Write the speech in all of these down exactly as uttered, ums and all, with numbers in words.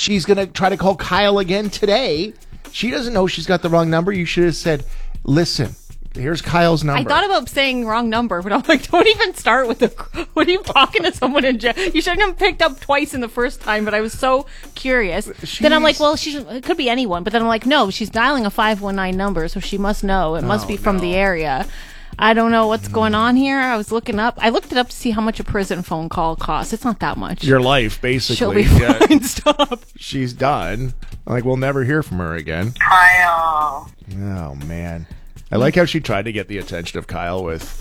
she's going to try to call Kyle again today. She doesn't know she's got the wrong number. You should have said, listen, here's Kyle's number. I thought about saying wrong number, but I'm like, don't even start with the. What are you talking to someone in jail? You shouldn't have picked up twice in the first time, but I was so curious. She's, then I'm like, well, she should, it could be anyone. But then I'm like, no, she's dialing a five one nine number, so she must know. It must oh, be from no. the area. I don't know what's going on here. I was looking up. I looked it up to see how much a prison phone call costs. It's not that much. Your life, basically. She'll be fine. Yeah. Stop. She's done. Like, we'll never hear from her again. Kyle. Oh, man. I like how she tried to get the attention of Kyle with...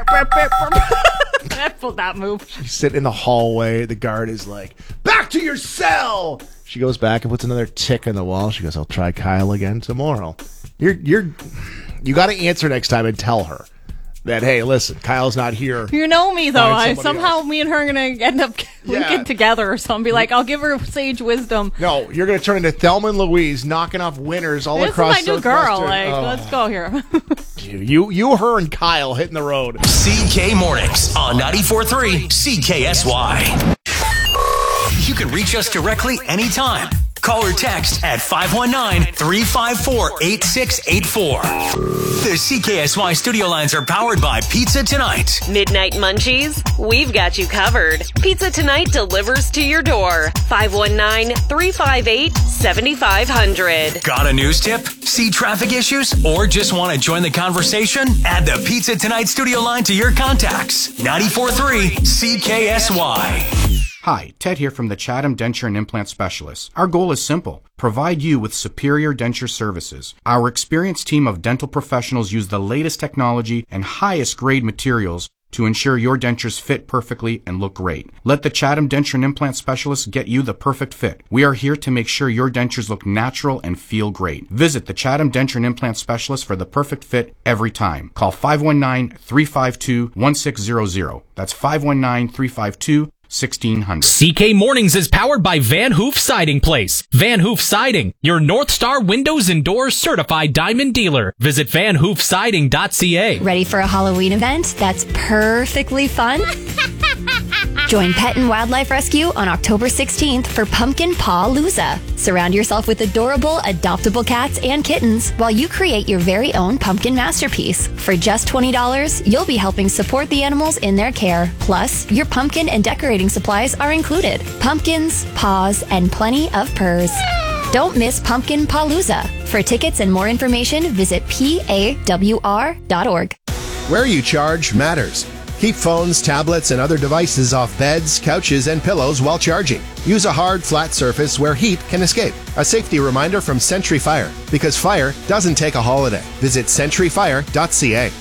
I pulled that move. She's sitting in the hallway. The guard is like, back to your cell! She goes back and puts another tick on the wall. She goes, I'll try Kyle again tomorrow. You're, you're, you got to answer next time and tell her that, hey, listen, Kyle's not here. You know me, though. I somehow else. me and her are going to end up yeah. linking together or something. Be like, I'll give her sage wisdom. No, you're going to turn into Thelma and Louise, knocking off winners all this across This is my new girl. Like, oh. let's go here. you, you, you, her, and Kyle hitting the road. C K Mornings on ninety-four point three C K S Y. You can reach us directly anytime. Call or text at five one nine, three five four, eight six eight four. The C K S Y studio lines are powered by Pizza Tonight. Midnight munchies? We've got you covered. Pizza Tonight delivers to your door. five one nine, three five eight, seven five zero zero. Got a news tip? See traffic issues? Or just want to join the conversation? Add the Pizza Tonight studio line to your contacts. ninety-four point three C K S Y. Hi, Ted here from the Chatham Denture and Implant Specialists. Our goal is simple. Provide you with superior denture services. Our experienced team of dental professionals use the latest technology and highest grade materials to ensure your dentures fit perfectly and look great. Let the Chatham Denture and Implant Specialists get you the perfect fit. We are here to make sure your dentures look natural and feel great. Visit the Chatham Denture and Implant Specialists for the perfect fit every time. Call five one nine, three five two, one six zero zero. That's five one nine, three five two, sixteen hundred. C K Mornings is powered by Van Hoof Siding Place. Van Hoof Siding, your North Star Windows and Doors certified diamond dealer. Visit van hoof siding dot c a. Ready for a Halloween event that's perfectly fun? Join Pet and Wildlife Rescue on October sixteenth for Pumpkin Paw-Loozah. Surround yourself with adorable, adoptable cats and kittens while you create your very own pumpkin masterpiece. For just twenty dollars, you'll be helping support the animals in their care. Plus, your pumpkin and decorating supplies are included. Pumpkins, paws, and plenty of purrs. Don't miss Pumpkin Paw-Loozah. For tickets and more information, visit P A W R dot org. Where you charge matters. Keep phones, tablets, and other devices off beds, couches, and pillows while charging. Use a hard, flat surface where heat can escape. A safety reminder from Century Fire, because fire doesn't take a holiday. Visit century fire dot c a.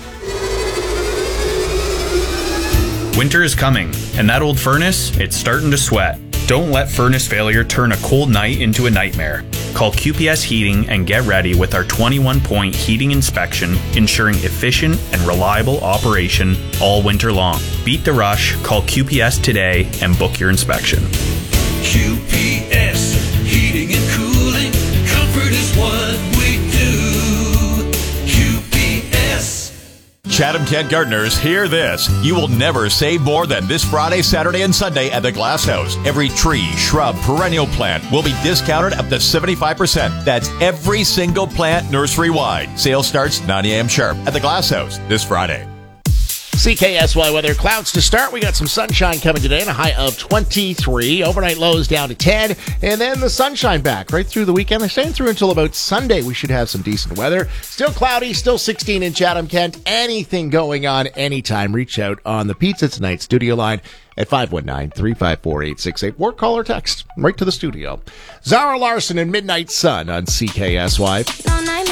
Winter is coming, and that old furnace, it's starting to sweat. Don't let furnace failure turn a cold night into a nightmare. Call Q P S Heating and get ready with our twenty-one point heating inspection, ensuring efficient and reliable operation all winter long. Beat the rush, call Q P S today and book your inspection. Q P S, heating and cooling, comfort is what we do. Q P S. Chatham Kent Gardeners, hear this. You will never save more than this Friday, Saturday, and Sunday at the Glass House. Every tree, shrub, perennial plant will be discounted up to seventy-five percent. That's every single plant nursery-wide. Sale starts nine a.m. sharp at the Glass House this Friday. C K S Y weather. Clouds to start. We got some sunshine coming today and a high of twenty-three. Overnight lows down to ten. And then the sunshine back right through the weekend. They're staying through until about Sunday. We should have some decent weather. Still cloudy, still sixteen in Chatham, Kent. Anything going on anytime. Reach out on the Pizza Tonight studio line at five one nine, three five four, eight six eight. Or call or text right to the studio. Zara Larson and Midnight Sun on C K S Y.